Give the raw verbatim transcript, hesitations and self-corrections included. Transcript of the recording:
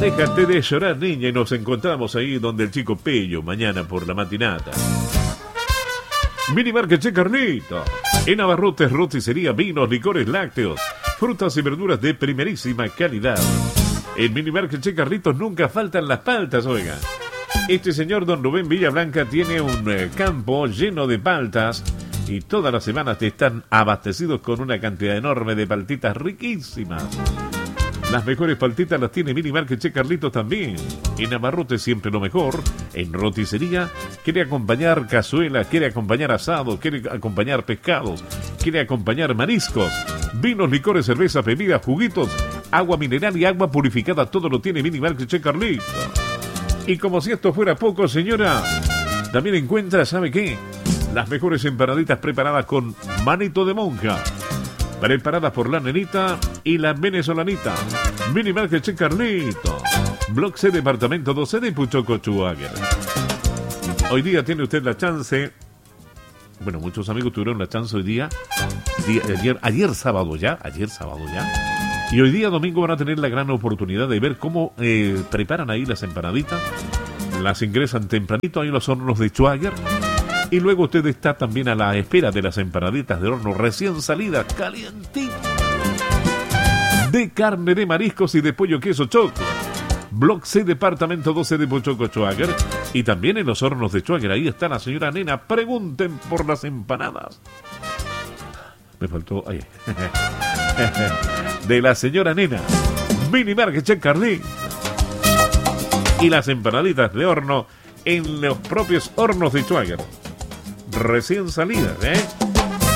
Déjate de llorar, niña, y nos encontramos ahí donde el chico Pello, mañana por la matinata. Mini Market Che Carlito. En Abarrotes, roticería, vinos, licores lácteos, frutas y verduras de primerísima calidad. En Mini Market Che Carlitos nunca faltan las paltas, oiga. Este señor don Rubén Villablanca tiene un eh, campo lleno de paltas y todas las semanas te están abastecidos con una cantidad enorme de paltitas riquísimas. Las mejores paltitas las tiene Mini Market Che Carlitos también. En Abarrotes siempre lo mejor. En roticería quiere acompañar cazuelas, quiere acompañar asado, quiere acompañar pescados, quiere acompañar mariscos, vinos, licores, cervezas, bebidas, juguitos, agua mineral y agua purificada. Todo lo tiene Mini Market Che Carlitos. Y como si esto fuera poco, señora, también encuentra, ¿sabe qué? Las mejores empanaditas preparadas con manito de monja. Preparadas por la nenita y la venezolanita. Mini Market Che Carlito. Block C, departamento doce de Puchoco, Chuáguer. Hoy día tiene usted la chance. Bueno, muchos amigos tuvieron la chance hoy día. día ayer, ayer sábado ya. Ayer sábado ya. Y hoy día domingo van a tener la gran oportunidad de ver cómo eh, preparan ahí las empanaditas. Las ingresan tempranito ahí en los hornos de Chuáguer. Y luego usted está también a la espera de las empanaditas de horno recién salidas, calientitas, de carne, de mariscos y de pollo queso choco. Block C, departamento doce de Puchoco, Chuáguer. Y también en los hornos de Chuáguer. Ahí está la señora Nena. Pregunten por las empanadas. Me faltó... Ay. De la señora Nena. Mini Market Che Carlito. Y las empanaditas de horno en los propios hornos de Chuáguer. Recién salidas, ¿eh?